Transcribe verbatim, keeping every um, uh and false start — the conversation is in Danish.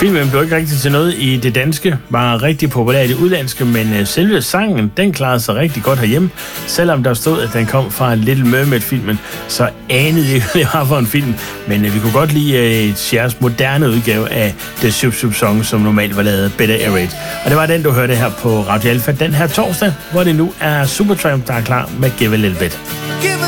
Filmen blev ikke rigtig til noget i det danske, var rigtig populær i det udlandske, men uh, selve sangen, den klarede sig rigtig godt herhjemme. Selvom der stod, at den kom fra Little Mermaid-filmen, så anede jeg, hvad det var for en film. Men uh, vi kunne godt lide uh, Chers moderne udgave af The Sup Sup Song, som normalt var lavet Better Air Raid. Og det var den, du hørte her på Radio Alpha den her torsdag, hvor det nu er Supertramp, der er klar med Give a Little Bit.